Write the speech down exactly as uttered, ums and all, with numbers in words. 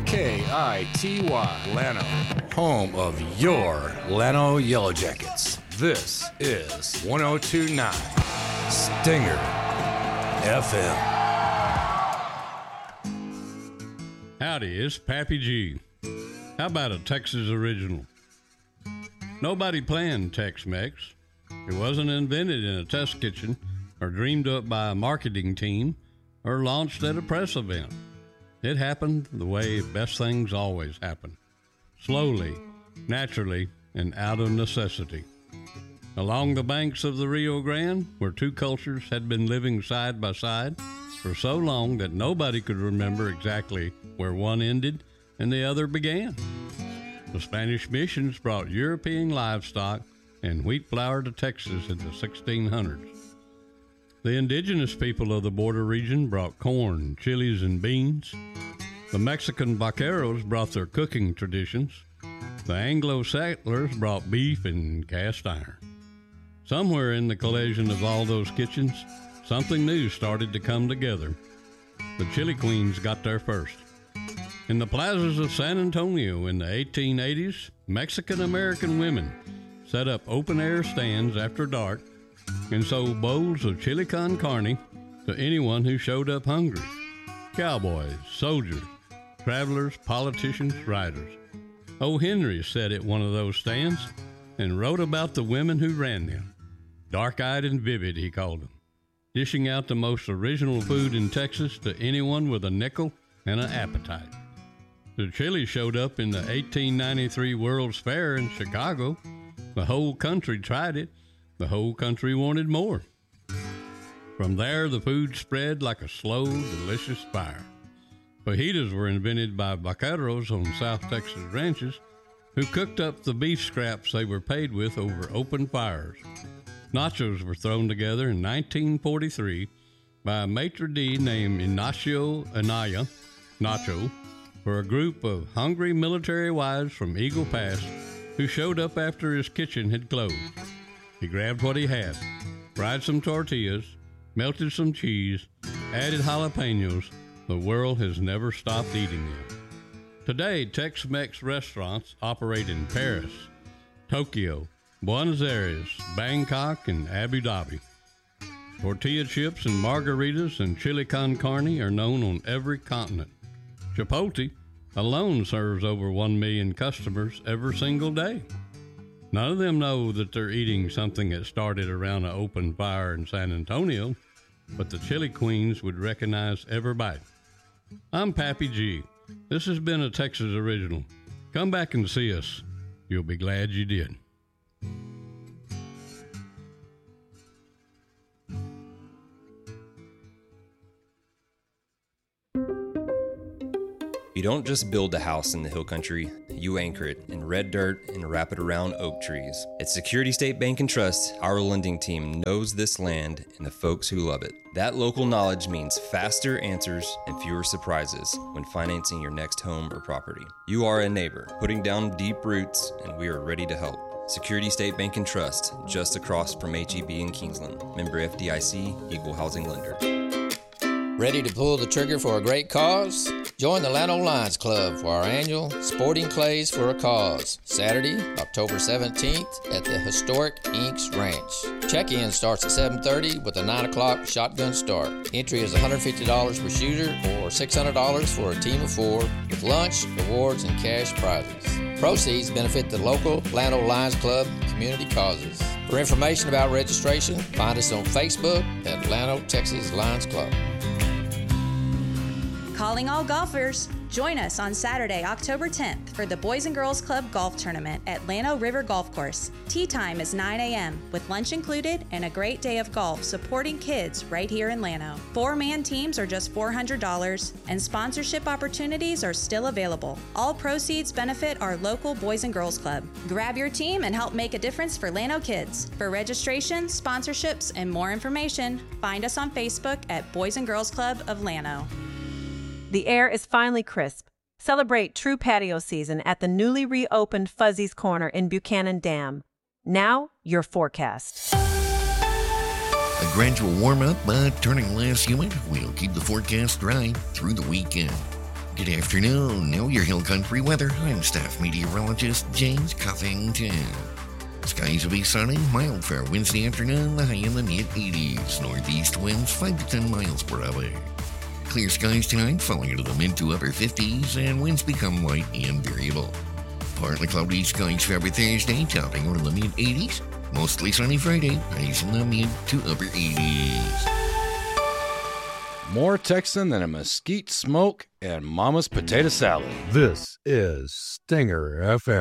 K I T Y, Llano, home of your Llano Yellow Jackets. This is one oh two point nine Stinger F M. Howdy, it's Pappy G. How about a Texas original? Nobody planned Tex-Mex. It wasn't invented in a test kitchen or dreamed up by a marketing team or launched at a press event. It happened the way best things always happen. Slowly, naturally, and out of necessity. Along the banks of the Rio Grande, where two cultures had been living side by side for so long that nobody could remember exactly where one ended and the other began. The Spanish missions brought European livestock and wheat flour to Texas in the sixteen hundreds. The indigenous people of the border region brought corn, chilies, and beans. The Mexican vaqueros brought their cooking traditions. The Anglo settlers brought beef and cast iron. Somewhere in the collision of all those kitchens, something new started to come together. The Chili Queens got there first. In the plazas of San Antonio in the eighteen eighties, Mexican-American women set up open-air stands after dark and sold bowls of chili con carne to anyone who showed up hungry. Cowboys, soldiers, travelers, politicians, writers. O. Henry sat at one of those stands and wrote about the women who ran them. Dark-eyed and vivid, he called them, dishing out the most original food in Texas to anyone with a nickel and an appetite. The chili showed up in the eighteen ninety-three World's Fair in Chicago. The whole country tried it. The whole country wanted more. From there, the food spread like a slow, delicious fire. Fajitas were invented by vaqueros on South Texas ranches who cooked up the beef scraps they were paid with over open fires. Nachos were thrown together in nineteen forty-three by a maitre d' named Ignacio Anaya, Nacho, for a group of hungry military wives from Eagle Pass who showed up after his kitchen had closed. He grabbed what he had, fried some tortillas, melted some cheese, added jalapenos. The world has never stopped eating them. Today, Tex-Mex restaurants operate in Paris, Tokyo, Buenos Aires, Bangkok, and Abu Dhabi. Tortilla chips and margaritas and chili con carne are known on every continent. Chipotle alone serves over one million customers every single day. None of them know that they're eating something that started around an open fire in San Antonio, but the Chili Queens would recognize every bite. I'm Pappy G. This has been a Texas original. Come back and see us. You'll be glad you did. You don't just build a house in the hill country, you anchor it in red dirt and wrap it around oak trees. At Security State Bank and Trust, our lending team knows this land and the folks who love it. That local knowledge means faster answers and fewer surprises when financing your next home or property. You are a neighbor, putting down deep roots, and we are ready to help. Security State Bank and Trust, just across from H E B in Kingsland. Member F D I C, Equal Housing Lender. Ready to pull the trigger for a great cause? Join the Llano Lions Club for our annual Sporting Clays for a Cause, Saturday, October seventeenth at the historic Inks Ranch. Check-in starts at seven thirty with a nine o'clock shotgun start. Entry is one hundred fifty dollars per shooter or six hundred dollars for a team of four with lunch, awards, and cash prizes. Proceeds benefit the local Llano Lions Club and community causes. For information about registration, find us on Facebook at Llano Texas Lions Club. Calling all golfers. Join us on Saturday, October tenth for the Boys and Girls Club Golf Tournament at Llano River Golf Course. Tee time is nine a.m. with lunch included and a great day of golf supporting kids right here in Llano. Four-man teams are just four hundred dollars and sponsorship opportunities are still available. All proceeds benefit our local Boys and Girls Club. Grab your team and help make a difference for Llano kids. For registration, sponsorships, and more information, find us on Facebook at Boys and Girls Club of Llano. The air is finally crisp. Celebrate true patio season at the newly reopened Fuzzy's Corner in Buchanan Dam. Now, your forecast. A gradual warm-up, but turning less humid will keep the forecast dry through the weekend. Good afternoon. Know your Hill Country weather. I'm staff meteorologist James Cuffington. Skies will be sunny, mild for Wednesday afternoon, the high in the mid eighties. Northeast winds five to ten miles per hour. Clear skies tonight, falling into the mid to upper fifties, and winds become light and variable. Partly cloudy skies for every Thursday, topping over the mid eighties. Mostly sunny Friday, highs in the mid to upper eighties. More Texan than a mesquite smoke and Mama's potato salad. This is Stinger F M.